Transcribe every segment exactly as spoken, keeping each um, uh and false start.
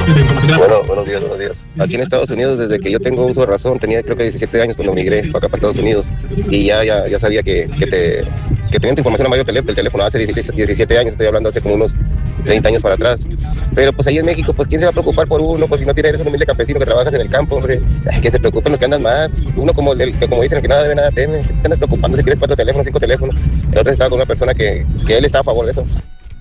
Bueno, buenos días, buenos días. Aquí en Estados Unidos, desde que yo tengo uso de razón, tenía creo que diecisiete años cuando migré para acá, para Estados Unidos. Y ya, ya, ya sabía que, que, te, que tenían tu información a mayor del teléfono hace diecisiete años, estoy hablando hace como unos treinta años para atrás. Pero pues ahí en México, pues ¿quién se va a preocupar por uno? Pues si no tienes, eres un humilde campesino que trabajas en el campo, hombre. Que se preocupen los que andan mal. Uno como, el, que como dicen, el que nada debe, nada teme. ¿Qué te andas preocupando si tienes cuatro teléfonos, cinco teléfonos? El otro estaba con una persona que, que él estaba a favor de eso.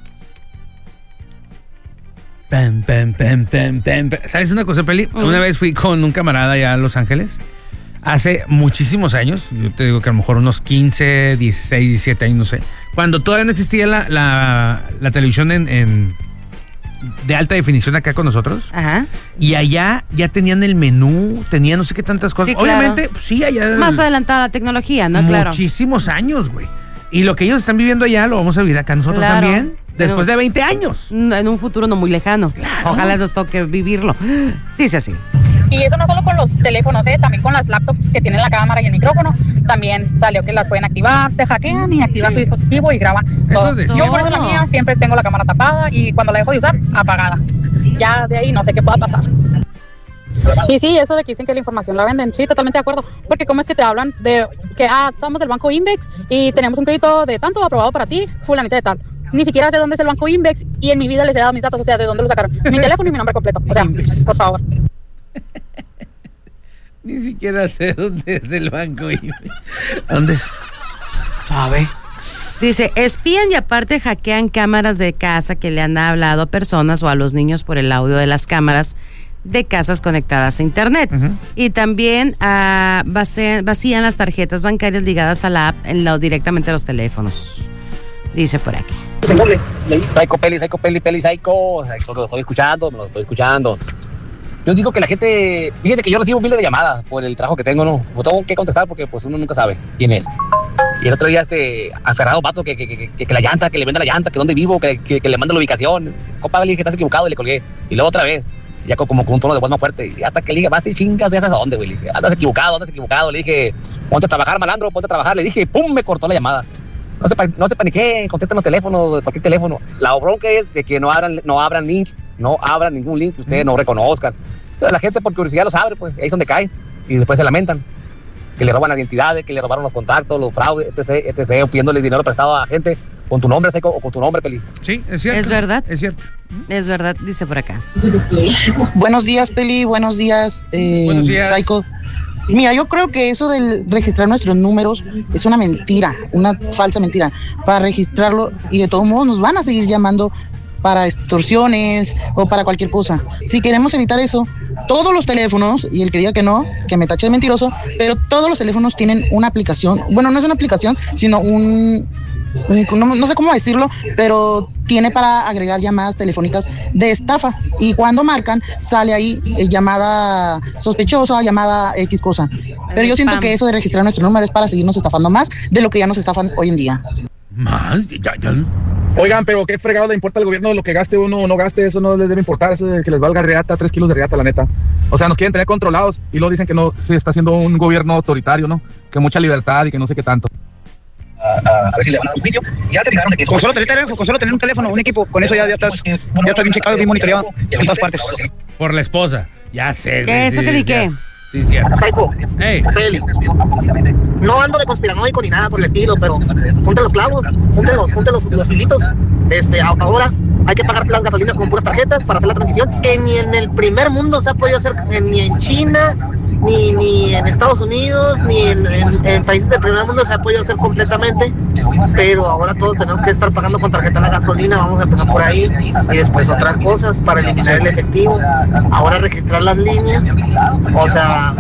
Pam, pam, pam, pam, pam. ¿Sabes una cosa, Peli? Uh-huh. Una vez fui con un camarada allá a Los Ángeles, hace muchísimos años, yo te digo que a lo mejor unos quince, dieciséis, diecisiete años, no sé, cuando todavía no existía la, la, la televisión en, en de alta definición acá con nosotros. Ajá. Y allá ya tenían el menú, tenían no sé qué tantas cosas. Sí, claro. Obviamente, pues, sí, allá... Más adelantada la tecnología, ¿no? Claro. Muchísimos años, güey. Y lo que ellos están viviendo allá lo vamos a vivir acá nosotros claro. también. Después de veinte años. En un futuro no muy lejano. Claro. Ojalá nos toque vivirlo. Dice así. Y eso no solo con los teléfonos, ¿eh? También con las laptops que tienen la cámara y el micrófono. También salió que las pueden activar, te hackean y activan sí. tu dispositivo y graban todo. Yo por eso la mía siempre tengo la cámara tapada y cuando la dejo de usar, apagada. Ya de ahí no sé qué pueda pasar. Y sí, eso de que dicen que la información la venden, sí, totalmente de acuerdo. Porque cómo es que te hablan de que, ah, estamos del banco Invex y tenemos un crédito de tanto aprobado para ti, fulanita de tal. Ni siquiera sé dónde es el banco Invex y en mi vida les he dado mis datos, o sea, de dónde lo sacaron. Mi teléfono y mi nombre completo, o sea, por favor. Ni siquiera sé dónde es el banco Invex. ¿Dónde es? ¿Sabe? Dice, espían y aparte hackean cámaras de casa que le han hablado a personas o a los niños por el audio de las cámaras de casas conectadas a internet. Uh-huh. Y también uh, vacían, vacían las tarjetas bancarias ligadas a la app en lo, directamente a los teléfonos. Dice por aquí. Psycho, peli, psycho, peli, peli, psycho. Psycho, lo estoy escuchando, me lo estoy escuchando. Yo digo que la gente... Fíjate que yo recibo miles de llamadas por el trabajo que tengo, ¿no? No tengo que contestar porque pues uno nunca sabe quién es. Y el otro día este aferrado vato que, que, que, que, que la llanta, que le venda la llanta, que dónde vivo, que, que, que le manda la ubicación. Compa, le dije que estás equivocado y le colgué. Y luego otra vez, ya como con un tono de voz más fuerte. Y hasta que le dije, basta y chingas, ya sabes a dónde, güey. Le dije, andas equivocado, andas equivocado. Le dije, ponte a trabajar, malandro, ponte a trabajar. Le dije, pum, me cortó la llamada. No se, no se paniqueen, contesten los teléfonos de cualquier teléfono. La bronca es de que no abran, no abran link, no abran ningún link que ustedes no reconozcan. La gente por curiosidad los abre, pues ahí es donde cae y después se lamentan. Que le roban las identidades, que le robaron los contactos, los fraudes, etc, etcétera, pidiéndole dinero prestado a gente con tu nombre seco o con tu nombre, Peli. Sí, es cierto. Es verdad. Es cierto. Es verdad, dice por acá. Buenos días, Peli, buenos días, eh, buenos días. Psycho. Mira, yo creo que eso del registrar nuestros números es una mentira, una falsa mentira. Para registrarlo y de todos modos nos van a seguir llamando para extorsiones o para cualquier cosa. Si queremos evitar eso, todos los teléfonos, y el que diga que no, que me tache de mentiroso, pero todos los teléfonos tienen una aplicación, bueno, no es una aplicación, sino un, un no, no sé cómo decirlo, pero tiene para agregar llamadas telefónicas de estafa, y cuando marcan, sale ahí eh, llamada sospechosa, llamada X cosa. Pero yo siento que eso de registrar nuestro número es para seguirnos estafando más de lo que ya nos estafan hoy en día. ¿Más? Ya, ya. Oigan, pero qué fregado le importa al gobierno lo que gaste uno o no gaste, eso no les debe importar, eso de que les valga reata, tres kilos de reata, la neta. O sea, nos quieren tener controlados y luego dicen que no se está haciendo un gobierno autoritario, ¿no? Que mucha libertad y que no sé qué tanto. A, a, a ver si le van a dar un juicio. Ya se fijaron de que... Con solo tener teléfono, con solo tener un teléfono, un equipo, con eso ya, ya estás ya estás bien checado y bien monitoreado en todas partes. Por la esposa, ya sé. ¿Qué? ¿Eso que ni qué? Sí, cierto. Psycho, hey. Feli, no ando de conspiranoico ni nada por el estilo, pero junten los clavos, junten los, junten los, los filitos. Este, ahora hay que pagar las gasolinas con puras tarjetas para hacer la transición, que ni en el primer mundo se ha podido hacer, ni en China, ni, ni en Estados Unidos, ni en, en, en países del primer mundo se ha podido hacer completamente, pero ahora todos tenemos que estar pagando con tarjeta la gasolina, vamos a empezar por ahí, y después otras cosas para eliminar el efectivo, ahora registrar las líneas, o sea,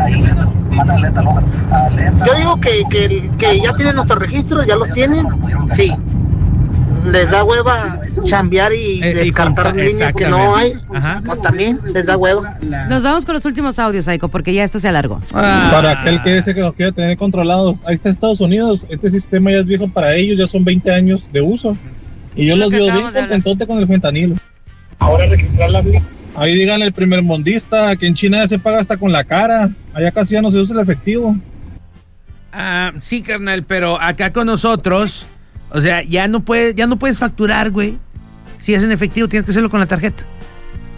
yo digo que, que, que ya tienen nuestros registros, ya los tienen, sí. Les da hueva chambear y eh, descartar y líneas que no hay. Ajá. Pues también les da hueva. Nos vamos con los últimos audios, Psycho, porque ya esto se alargó. Ah. Para aquel que dice que nos quiere tener controlados, ahí está Estados Unidos. Este sistema ya es viejo para ellos, ya son veinte años de uso. Y yo los veo bien contentote con el fentanilo. Ahora registrar las líneas. Ahí digan el primer mundista, que en China ya se paga hasta con la cara. Allá casi ya no se usa el efectivo. Ah, sí, carnal, pero acá con nosotros... O sea, ya no puedes, ya no puedes facturar, güey. Si es en efectivo, tienes que hacerlo con la tarjeta.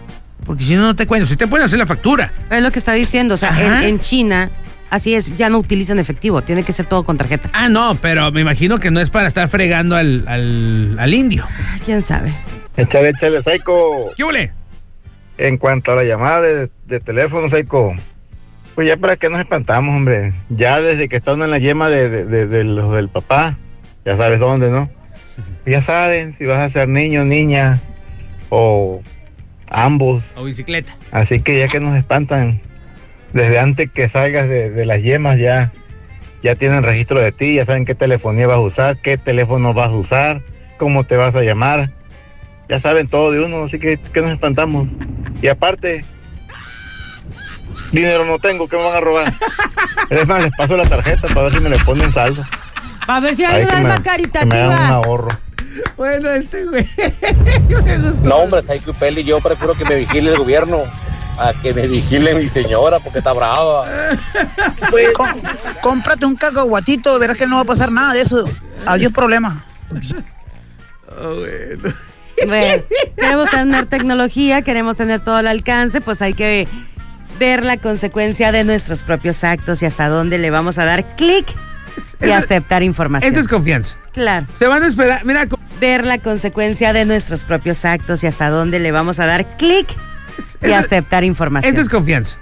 Porque si no, no te cuento. Si te pueden hacer la factura. Es lo que está diciendo. O sea, en, en China, así es, ya no utilizan efectivo. Tiene que ser todo con tarjeta. Ah, no, pero me imagino que no es para estar fregando al, al, al indio. ¿Quién sabe? Échale, échale, Psycho. ¿Qué huele? En cuanto a la llamada de, de teléfono, Psycho, pues ya para qué nos espantamos, hombre. Ya desde que está uno en la yema de, de, de, de los del papá, ya sabes dónde, ¿no? Ya saben si vas a ser niño, niña o ambos. O bicicleta. Así que ya que nos espantan, desde antes que salgas de, de las yemas ya, ya tienen registro de ti, ya saben qué telefonía vas a usar, qué teléfono vas a usar, cómo te vas a llamar. Ya saben todo de uno, así que ¿qué nos espantamos? Y aparte, dinero no tengo, ¿qué me van a robar? Es más, les paso la tarjeta para ver si me le ponen saldo. A ver si hay un alma caritativa. Que me hagan un ahorro. Bueno, este güey. No, hombre, Psycho y Peli, yo prefiero que me vigile el gobierno a que me vigile mi señora porque está brava. Pues, Com- cómprate un cacahuatito, verás que no va a pasar nada de eso. Adiós problema. Oh, bueno. Bueno, queremos tener tecnología, queremos tener todo al alcance, pues hay que ver la consecuencia de nuestros propios actos y hasta dónde le vamos a dar clic y aceptar información. Esta es confianza. Claro. Se van a esperar, mira. Ver la consecuencia de nuestros propios actos y hasta dónde le vamos a dar clic y aceptar información. Esta es confianza.